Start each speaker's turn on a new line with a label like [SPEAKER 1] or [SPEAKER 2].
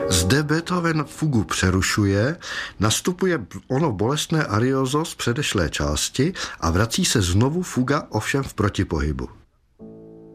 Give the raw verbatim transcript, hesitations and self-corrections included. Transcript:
[SPEAKER 1] Zde Beethoven fugu přerušuje, nastupuje ono bolestné arioso z předešlé části a vrací se znovu fuga, ovšem v protipohybu.